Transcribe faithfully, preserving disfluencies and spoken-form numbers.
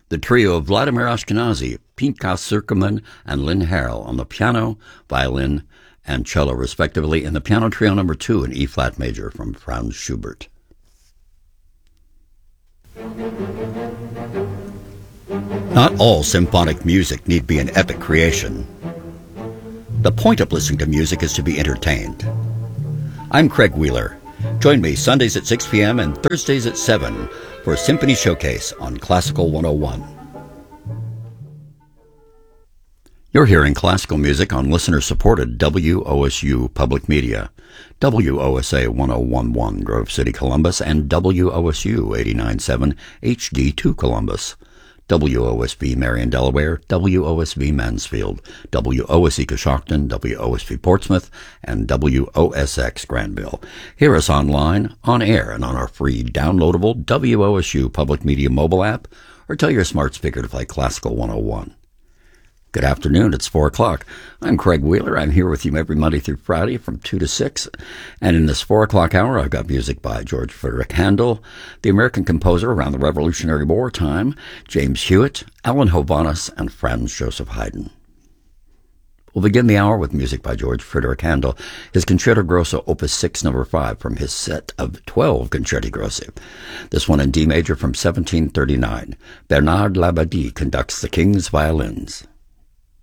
The trio of Vladimir Ashkenazy, Pinchas Zerkaman, and Lynn Harrell on the piano, violin, and cello, respectively, in the Piano Trio Number Two in E-flat major from Franz Schubert. Not all symphonic music need be an epic creation. The point of listening to music is to be entertained. I'm Craig Wheeler. Join me Sundays at six p.m. and Thursdays at seven for a Symphony Showcase on Classical one oh one. You're hearing classical music on listener-supported W O S U Public Media, W O S A one oh one point one Grove City, Columbus, and W O S U eighty-nine point seven H D two Columbus, W O S B Marion, Delaware, W O S B Mansfield, W O S E Coshocton, W O S B Portsmouth, and W O S X Granville. Hear us online, on air, and on our free downloadable W O S U Public Media mobile app, or tell your smart speaker to play Classical one oh one. Good afternoon. It's four o'clock. I'm Craig Wheeler. I'm here with you every Monday through Friday from two to six. And in this four o'clock hour, I've got music by George Frederick Handel, the American composer around the Revolutionary War time, James Hewitt, Alan Hovhaness, and Franz Joseph Haydn. We'll begin the hour with music by George Frederick Handel, his Concerto Grosso Opus six, number five, from his set of twelve Concerti Grossi. This one in D major from seventeen thirty-nine. Bernard Labadie conducts the King's Violins.